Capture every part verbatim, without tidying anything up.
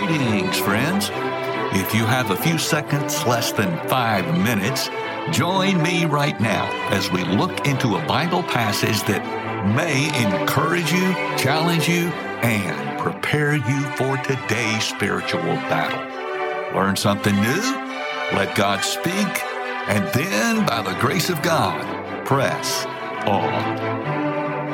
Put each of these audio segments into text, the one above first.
Greetings, friends. If you have a few seconds, less than five minutes, join me right now as we look into a Bible passage that may encourage you, challenge you, and prepare you for today's spiritual battle. Learn something new, let God speak, and then, by the grace of God, press on.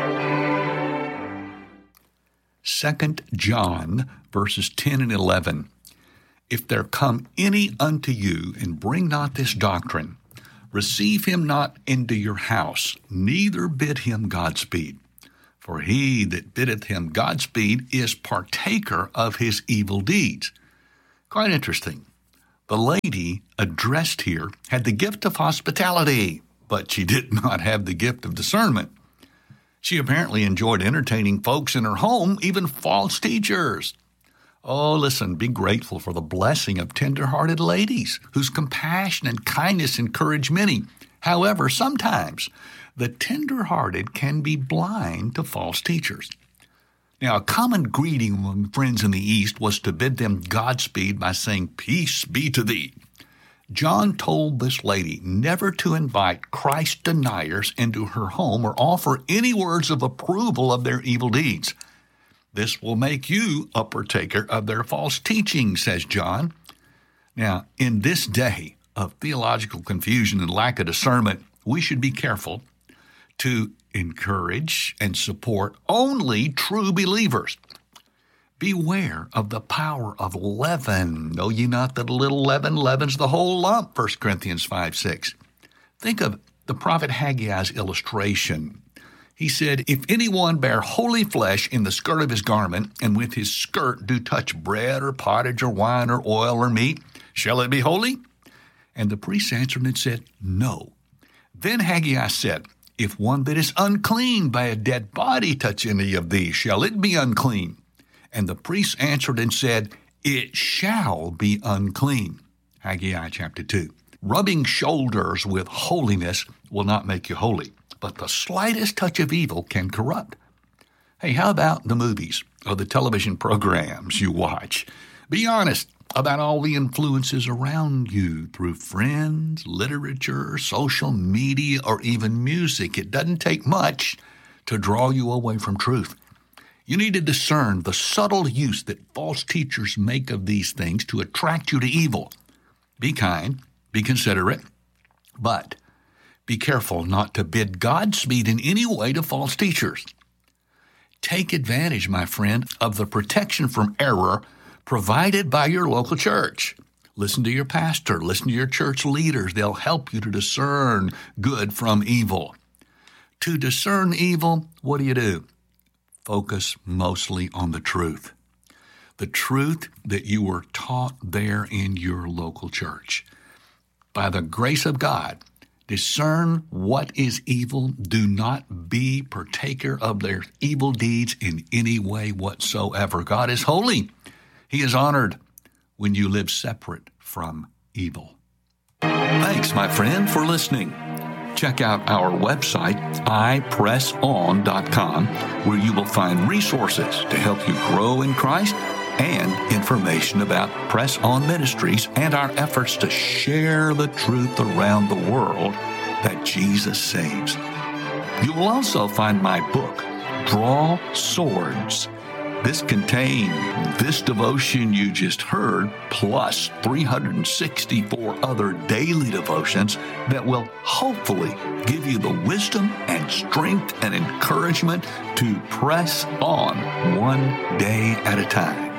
Second John, verses ten and eleven. If there come any unto you, and bring not this doctrine, receive him not into your house, neither bid him Godspeed. For he that biddeth him Godspeed is partaker of his evil deeds. Quite interesting. The lady addressed here had the gift of hospitality, but she did not have the gift of discernment. She apparently enjoyed entertaining folks in her home, even false teachers. Oh, listen, be grateful for the blessing of tender-hearted ladies whose compassion and kindness encourage many. However, sometimes the tender-hearted can be blind to false teachers. Now, a common greeting among friends in the East was to bid them Godspeed by saying, "Peace be to thee." John told this lady never to invite Christ deniers into her home or offer any words of approval of their evil deeds. This will make you a partaker of their false teaching, says John. Now, in this day of theological confusion and lack of discernment, we should be careful to encourage and support only true believers. Beware of the power of leaven. Know ye not that a little leaven leavens the whole lump, First Corinthians five six. Think of the prophet Haggai's illustration. He said, if anyone bear holy flesh in the skirt of his garment, and with his skirt do touch bread or pottage or wine or oil or meat, shall it be holy? And the priest answered and said, no. Then Haggai said, if one that is unclean by a dead body touch any of these, shall it be unclean? And the priest answered and said, it shall be unclean. Haggai chapter two. Rubbing shoulders with holiness will not make you holy, but the slightest touch of evil can corrupt. Hey, how about the movies or the television programs you watch? Be honest about all the influences around you through friends, literature, social media, or even music. It doesn't take much to draw you away from truth. You need to discern the subtle use that false teachers make of these things to attract you to evil. Be kind, be considerate, but be careful not to bid Godspeed in any way to false teachers. Take advantage, my friend, of the protection from error provided by your local church. Listen to your pastor, listen to your church leaders. They'll help you to discern good from evil. To discern evil, what do you do? Focus mostly on the truth. The truth that you were taught there in your local church. By the grace of God, discern what is evil. Do not be partaker of their evil deeds in any way whatsoever. God is holy. He is honored when you live separate from evil. Thanks, my friend, for listening. Check out our website, i press on dot com, where you will find resources to help you grow in Christ and information about Press On Ministries and our efforts to share the truth around the world that Jesus saves. You will also find my book, Draw Swords. This contains this devotion you just heard, plus three hundred sixty-four other daily devotions that will hopefully give you the wisdom and strength and encouragement to press on one day at a time.